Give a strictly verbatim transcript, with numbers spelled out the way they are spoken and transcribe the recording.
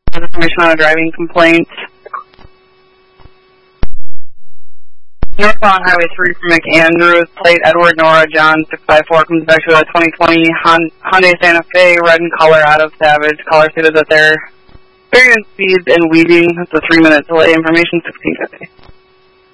Information on a driving complaint. Northbound Highway three from McAndrews, plate Edward Nora John six five four, comes back to a twenty twenty Hyundai Santa Fe, red in color, out of Savage. Caller stated that they're experiencing speeds and weaving. That's a three minute delay. Information sixteen fifty.